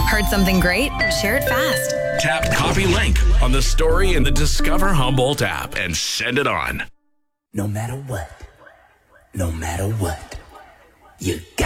Heard something great? Share it fast. Tap copy link on the story in the Discover Humboldt app and send it on. No matter what, you got